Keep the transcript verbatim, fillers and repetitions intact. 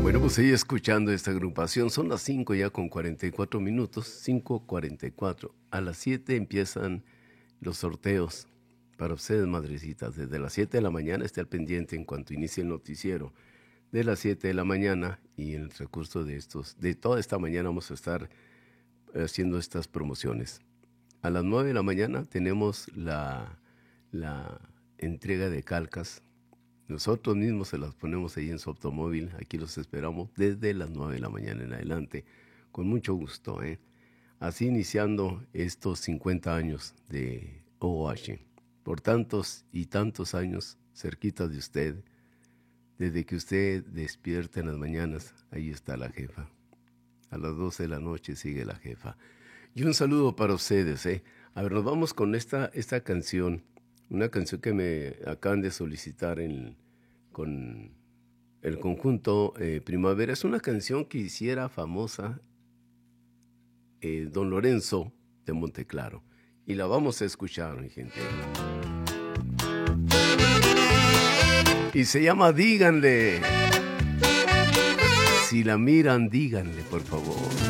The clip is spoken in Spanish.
Bueno, pues seguí escuchando esta agrupación. Son las cinco ya con cuarenta y cuatro minutos, cinco cuarenta y cuatro. A las siete empiezan los sorteos para ustedes, madrecitas. Desde las siete de la mañana esté al pendiente en cuanto inicie el noticiero. De las siete de la mañana y en el recurso de estos, de toda esta mañana vamos a estar haciendo estas promociones. A las nueve de la mañana tenemos la, la entrega de calcas. Nosotros mismos se las ponemos ahí en su automóvil. Aquí los esperamos desde las nueve de la mañana en adelante. Con mucho gusto, ¿eh? Así iniciando estos cincuenta años de O H. Por tantos y tantos años cerquita de usted. Desde que usted despierta en las mañanas, ahí está la jefa. A las doce de la noche sigue la jefa. Y un saludo para ustedes, ¿eh? A ver, nos vamos con esta, esta canción. Una canción que me acaban de solicitar en, con el conjunto eh, Primavera. Es una canción que hiciera famosa eh, Don Lorenzo de Monteclaro. Y la vamos a escuchar, mi gente. Y se llama Díganle. Si la miran, díganle, por favor.